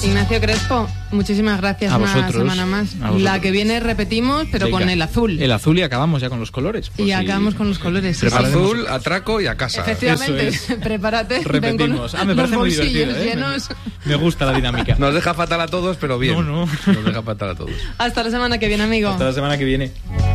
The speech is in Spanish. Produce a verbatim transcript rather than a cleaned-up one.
Ignacio Crespo, muchísimas gracias. A una vosotros, semana más. La que viene repetimos, pero Venga, con el azul. El azul y acabamos ya con los colores. Y acabamos con los colores. Sí, azul, sí. atraco y a casa. Efectivamente, Eso es. Prepárate. Repetimos. Con Ah, me los parece muy bolsillos divertido, ¿eh? llenos. Me, me gusta la dinámica. Nos deja fatal a todos, pero bien. No, no. Nos deja fatal a todos. Hasta la semana que viene, amigo. Hasta la semana que viene.